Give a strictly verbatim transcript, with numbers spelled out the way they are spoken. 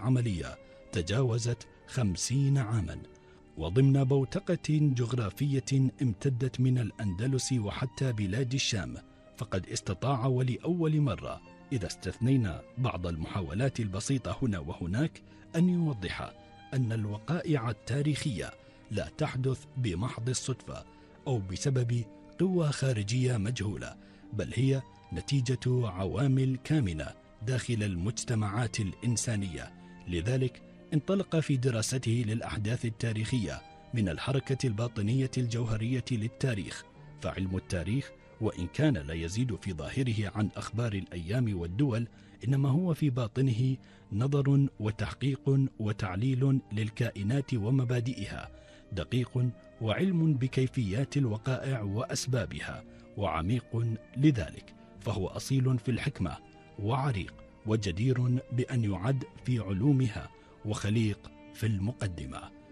العملية تجاوزت خمسين عاما، وضمن بوتقة جغرافية امتدت من الأندلس وحتى بلاد الشام، فقد استطاع ولأول مرة، إذا استثنينا بعض المحاولات البسيطة هنا وهناك، أن يوضح أن الوقائع التاريخية لا تحدث بمحض الصدفة أو بسبب قوى خارجية مجهولة، بل هي نتيجة عوامل كامنة داخل المجتمعات الإنسانية. لذلك انطلق في دراسته للأحداث التاريخية من الحركة الباطنية الجوهرية للتاريخ. فعلم التاريخ وإن كان لا يزيد في ظاهره عن أخبار الأيام والدول، إنما هو في باطنه نظر وتحقيق وتعليل للكائنات ومبادئها، دقيق وعلم بكيفيات الوقائع وأسبابها، وعميق لذلك، فهو أصيل في الحكمة وعريق وجدير بأن يعد في علومها، وخليق في المقدمة.